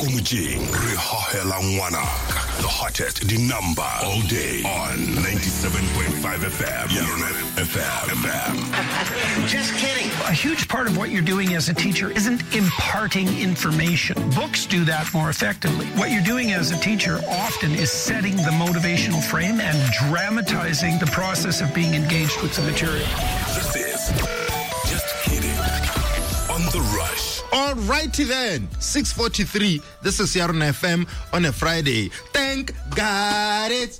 Omujing, Rihahela Ngwanaka. The hottest, the number, all day on 97.5 FM. FM. Just kidding. A huge part of what you're doing as a teacher isn't imparting information. Books do that more effectively. What you're doing as a teacher often is setting the motivational frame and dramatizing the process of being engaged with the material. This is Just Kidding on The Rush. Alrighty then, 6:43. This is Yarona FM on a Friday. Thank God it's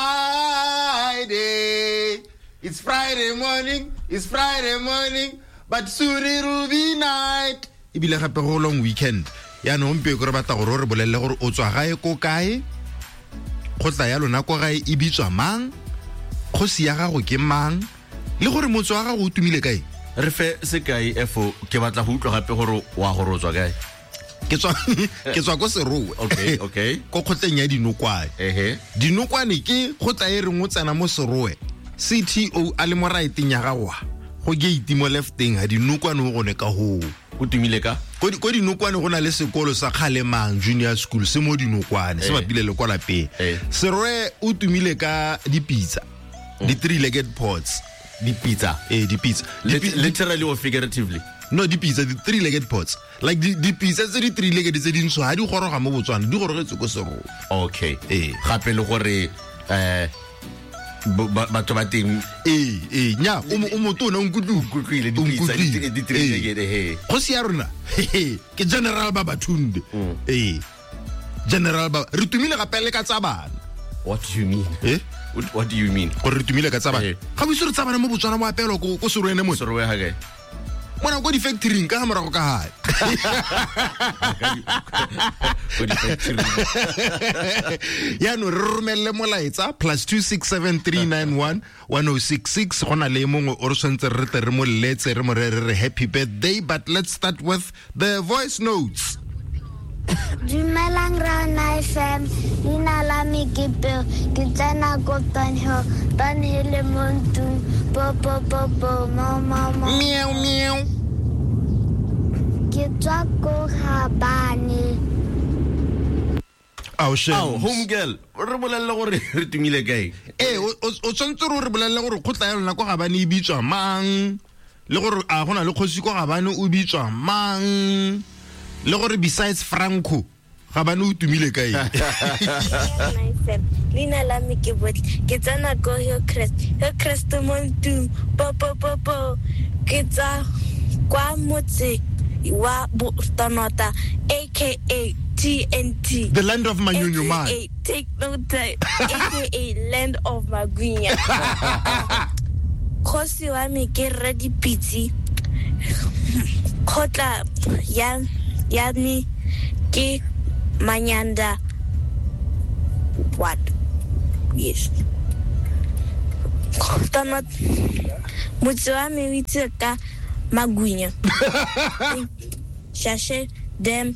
Friday. It's Friday morning. But soon it'll be night. Ibile gape go long weekend. Ya no mpe go re batla go re bolelle gore o tswa gae ko kae. Go tla ya lona ko gae e bitswa mang? Go se ya gago ke mang? Le gore motso wa gago o tumile kae? Re fe sekai efo ke batla go utlwa gape gore wa go rotswa kae ke tswa go serowe. Okay ko khotleng ya dinokwane dinokwane ke khotla e reng o tsena mo serowe CTO a le mo right-eng ya gago go gate mo left-eng ha dinokwane o gone ka ho o tumile ka ko dinokwane go na le sekolo sa Kgalemang Junior School se mo dinokwane se bapile le kwa lapeng serowe o tumile ka dipizza di three-legged pots. The pizza. The pizza. Literally or figuratively? No, the pizza, the three-legged pots. Like the pizza, the three-legged, the din so. How do you go mo botswana? Do go go so. Okay. Gape le gore batho ba teng nya o motona o nkudu kutlile di pizza di three-legged go se ya rona ke General Babatunde General Baba re tumile gape le ka tsabana. What do you mean? What do you mean? Go re tumile ka tsabana ga bo sure tsabana mo botswana mo apelo ko serwene mo serwe ha gae mona go di factory ka morago ka hae ya no re romelle molaetsa +267391106 gona le mongwe o re swantse re tle re mo letse re mo re happy birthday, but let's start with the voice notes. Dumelang Rana FM, Lina la Mikipel, Kitana Kotanho, Tanhile Montu, Popo, Mama, Meow, meow. Kitako Habani. Oh, shit. Oh, home girl. Re bolella gore re tumile kae? O tsantse re bolella gore go tla ya lona go Gabane e bitswa mang? Le gore a gona le kgosi go Gabane o bitswa mang? Le gore besides Franco Gabane o tumile kae? Lina la Mikipel, Kitana go Crest Montu, Popo, Kitsa kwa motse wa Tonota, aka TNT, the land of Manyunyu man. Take no time, aka land of Magunya. Khosi wa me ke ready pizzi. Khotla yani ke Manyanda. What? Yes. Tonot motse wa me witse ka Magunya. Shashe dem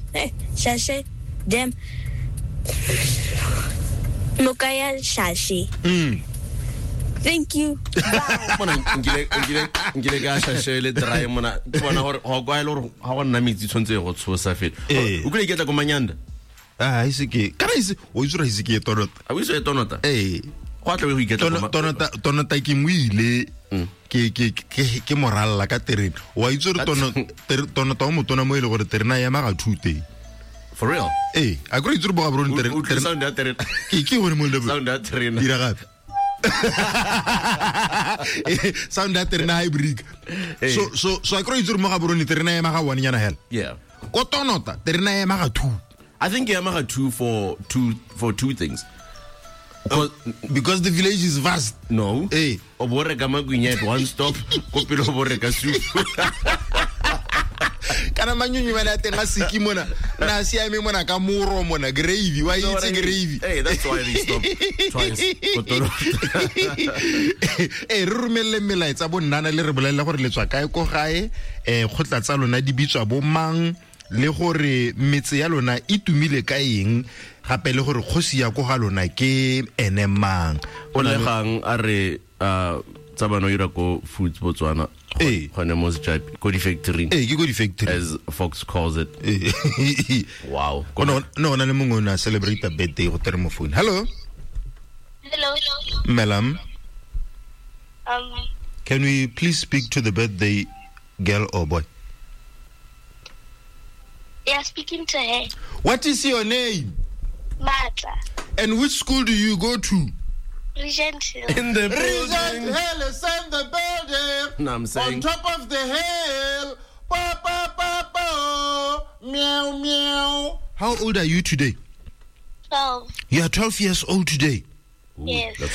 Mukaya Shashi. Thank you. Mona ngile ga shashe le dry mona bona gore go kwa ile gore ha gona mitsi tshwantse go tshosa fela o kile ke tla go Manyanda Isike kana ise o isura isike tonota a o isura tonota go tla go iketla tonota ke muile ke moralla ka terene wa itsore tonota o motona mo ile gore terena ya maga thute for real a go itsore bo ga bro terena sound ya terena ke gore mo le sound ya terena dira gape sound that terena hybrid so I go itsore mo ga bro ni terena ya maga one nyana hell ko tonota terena ya maga 2 I think ya maga 2 for two things. Because the village is vast. No. Obore ka Magunya at one stop, kopilo obore ka su. Kana Manyunyu mana tenga siki mona. Na siame mona ka muro mona gravy. Why you say gravy? Hey, that's why they stop twice. Re rumelle melaetsa bo nnana le re bolella gore le tswa kae ko gae go tla tsa lona di bitswa bo mang le gore metse ya lona e tumile ka eng gape le gore kgosi ya go ga lona ke ene mang o le gang a re tsa bana o ira ko Foods Botswana gone mo Sejapi ko di-factory ke go di-factory as Fox calls it. Wow. no na le mongwe o na celebrate a birthday go tere mo phone. Hello Melam, can we please speak to the birthday girl or boy? Yeah, speaking to her. What is your name? Matla. And which school do you go to? Regent Hill. In the Regent building. Hill is in the building. No, I'm saying. On top of the hill. Pa, pa, pa, pa. Meow, meow. How old are you today? 12. You are 12 years old today. Ooh, Yes. that's